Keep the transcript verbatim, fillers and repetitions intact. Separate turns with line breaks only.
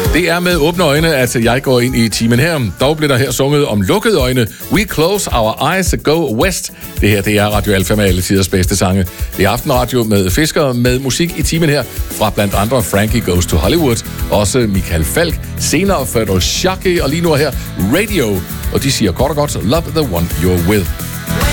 Det er med åbne øjne, at jeg går ind i timen her. Dog bliver der her sunget om lukkede øjne. We close our eyes and go west. Det her, det er Radio Alfa med alle tiders bedste sange. Det er aftenradio med fiskere med musik i timen her. Fra blandt andre Frankie Goes to Hollywood. Også Michael Falk. Senere Ferdo Shaki. Og lige nu her Radio. Og de siger kort og godt, love the one you're with.